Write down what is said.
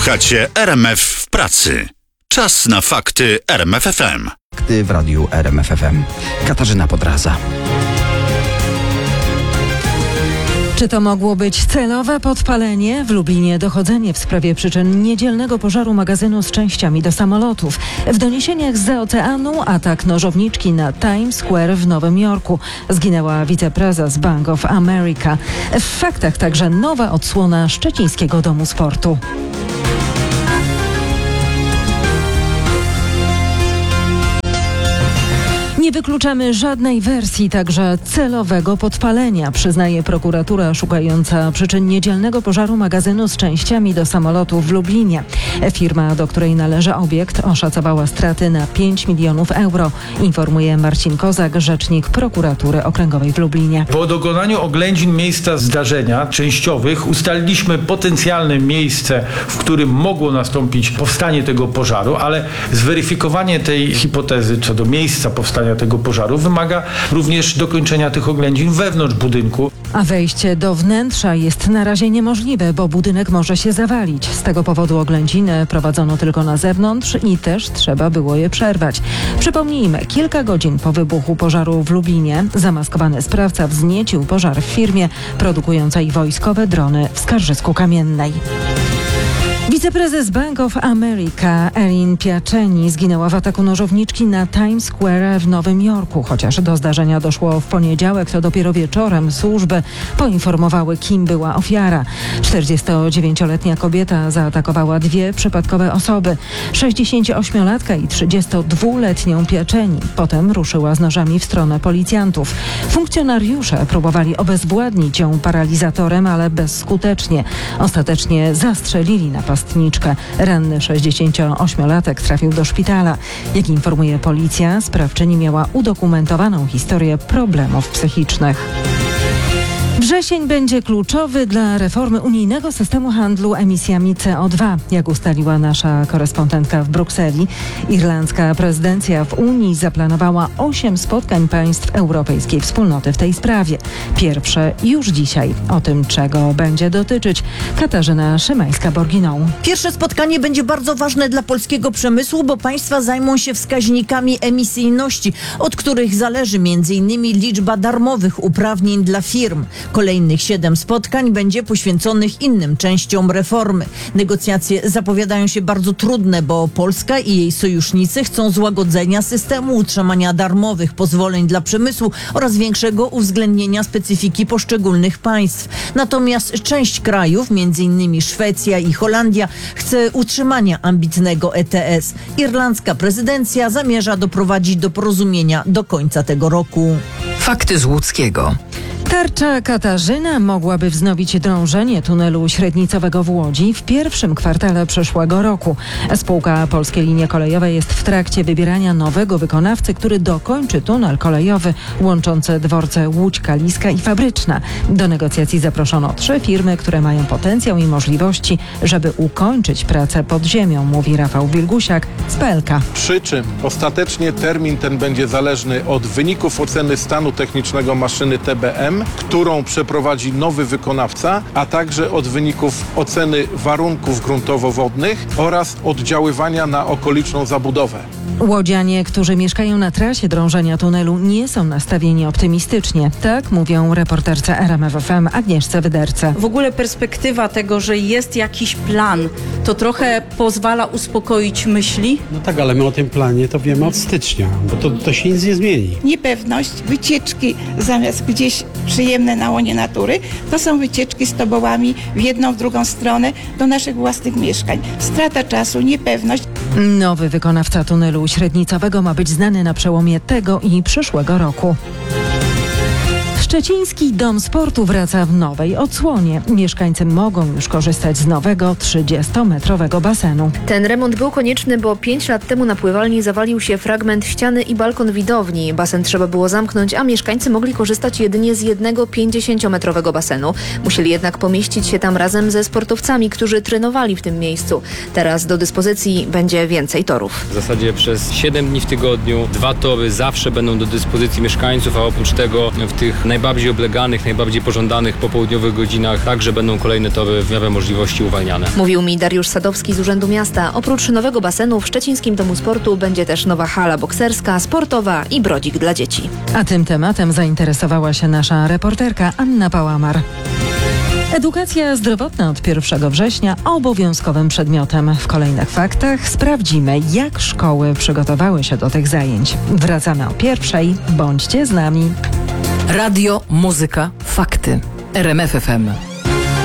Słuchacie RMF w pracy. Czas na fakty RMF FM. Fakty w radiu RMF FM. Katarzyna Podraza. Czy to mogło być celowe podpalenie? W Lublinie dochodzenie w sprawie przyczyn niedzielnego pożaru magazynu z częściami do samolotów. W doniesieniach zza oceanu atak nożowniczki na Times Square w Nowym Jorku. Zginęła wiceprezes Bank of America. W faktach także nowa odsłona Szczecińskiego Domu Sportu. Nie wykluczamy żadnej wersji także celowego podpalenia, przyznaje prokuratura szukająca przyczyn niedzielnego pożaru magazynu z częściami do samolotów w Lublinie. Firma, do której należy obiekt, oszacowała straty na 5 milionów euro, informuje Marcin Kozak, rzecznik prokuratury okręgowej w Lublinie. Po dokonaniu oględzin miejsca zdarzenia częściowych ustaliliśmy potencjalne miejsce, w którym mogło nastąpić powstanie tego pożaru, ale zweryfikowanie tej hipotezy co do miejsca powstania tego pożaru wymaga również dokończenia tych oględzin wewnątrz budynku. A wejście do wnętrza jest na razie niemożliwe, bo budynek może się zawalić. Z tego powodu oględziny prowadzono tylko na zewnątrz i też trzeba było je przerwać. Przypomnijmy, kilka godzin po wybuchu pożaru w Lublinie zamaskowany sprawca wzniecił pożar w firmie produkującej wojskowe drony w Skarżysku-Kamiennej. Wiceprezes Bank of America Erin Piaceni zginęła w ataku nożowniczki na Times Square w Nowym Jorku. Chociaż do zdarzenia doszło w poniedziałek, to dopiero wieczorem służby poinformowały, kim była ofiara. 49-letnia kobieta zaatakowała dwie przypadkowe osoby, 68-latka i 32-letnią Piaceni. Potem ruszyła z nożami w stronę policjantów. Funkcjonariusze próbowali obezwładnić ją paralizatorem, ale bezskutecznie. Ostatecznie zastrzelili napastniczkę. Ranny 68-latek trafił do szpitala. Jak informuje policja, sprawczyni miała udokumentowaną historię problemów psychicznych. Wrzesień będzie kluczowy dla reformy unijnego systemu handlu emisjami CO2, jak ustaliła nasza korespondentka w Brukseli. Irlandzka prezydencja w Unii zaplanowała 8 spotkań państw Europejskiej Wspólnoty w tej sprawie. Pierwsze już dzisiaj. O tym, czego będzie dotyczyć, Katarzyna Szymańska-Borginą. Pierwsze spotkanie będzie bardzo ważne dla polskiego przemysłu, bo państwa zajmą się wskaźnikami emisyjności, od których zależy m.in. liczba darmowych uprawnień dla firm. Kolejnych 7 spotkań będzie poświęconych innym częściom reformy. Negocjacje zapowiadają się bardzo trudne, bo Polska i jej sojusznicy chcą złagodzenia systemu utrzymania darmowych pozwoleń dla przemysłu oraz większego uwzględnienia specyfiki poszczególnych państw. Natomiast część krajów, m.in. Szwecja i Holandia, chce utrzymania ambitnego ETS. Irlandzka prezydencja zamierza doprowadzić do porozumienia do końca tego roku. Fakty z Łódzkiego. Tarcza Katarzyna mogłaby wznowić drążenie tunelu średnicowego w Łodzi w pierwszym kwartale przyszłego roku. Spółka Polskie Linie Kolejowe jest w trakcie wybierania nowego wykonawcy, który dokończy tunel kolejowy łączący dworce Łódź, Kaliska i Fabryczna. Do negocjacji zaproszono 3 firmy, które mają potencjał i możliwości, żeby ukończyć pracę pod ziemią, mówi Rafał Wilgusiak z PLK. Przy czym ostatecznie termin ten będzie zależny od wyników oceny stanu technicznego maszyny TBM, którą przeprowadzi nowy wykonawca, a także od wyników oceny warunków gruntowo-wodnych oraz oddziaływania na okoliczną zabudowę. Łodzianie, którzy mieszkają na trasie drążenia tunelu, nie są nastawieni optymistycznie. Tak mówią reporterce RMF FM Agnieszce Wyderce. W ogóle perspektywa tego, że jest jakiś plan, to trochę pozwala uspokoić myśli. No tak, ale my o tym planie to wiemy od stycznia, bo to się nic nie zmieni. Niepewność, wycieczki zamiast gdzieś przyjemne na łonie natury, to są wycieczki z tobołami w jedną, w drugą stronę do naszych własnych mieszkań. Strata czasu, niepewność. Nowy wykonawca tunelu średnicowego ma być znany na przełomie tego i przyszłego roku. Szczeciński Dom Sportu wraca w nowej odsłonie. Mieszkańcy mogą już korzystać z nowego 30-metrowego basenu. Ten remont był konieczny, bo 5 lat temu na pływalni zawalił się fragment ściany i balkon widowni. Basen trzeba było zamknąć, a mieszkańcy mogli korzystać jedynie z jednego 50-metrowego basenu. Musieli jednak pomieścić się tam razem ze sportowcami, którzy trenowali w tym miejscu. Teraz do dyspozycji będzie więcej torów. W zasadzie przez 7 dni w tygodniu 2 tory zawsze będą do dyspozycji mieszkańców, a oprócz tego w tych najbardziej obleganych, najbardziej pożądanych popołudniowych godzinach także będą kolejne tory w miarę możliwości uwalniane. Mówił mi Dariusz Sadowski z Urzędu Miasta. Oprócz nowego basenu w Szczecińskim Domu Sportu będzie też nowa hala bokserska, sportowa i brodzik dla dzieci. A tym tematem zainteresowała się nasza reporterka Anna Pałamar. Edukacja zdrowotna od 1 września obowiązkowym przedmiotem. W kolejnych faktach sprawdzimy, jak szkoły przygotowały się do tych zajęć. Wracamy o 1:00. Bądźcie z nami. Radio, muzyka, fakty. RMF FM.